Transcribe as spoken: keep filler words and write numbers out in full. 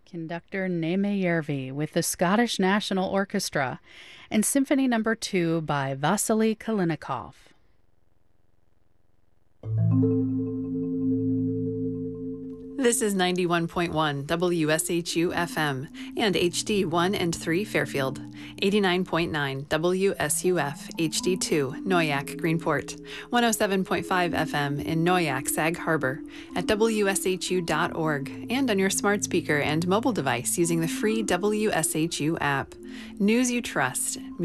Conductor Neme Järvi with the Scottish National Orchestra and Symphony Number two by Vasily Kalinikov. This is ninety-one point one W S H U F M and H D one and three Fairfield, eighty-nine point nine W S U F H D two Noyak Greenport, one oh seven point five F M in Noyak Sag Harbor, at W S H U dot org, and on your smart speaker and mobile device using the free W S H U app. News you trust.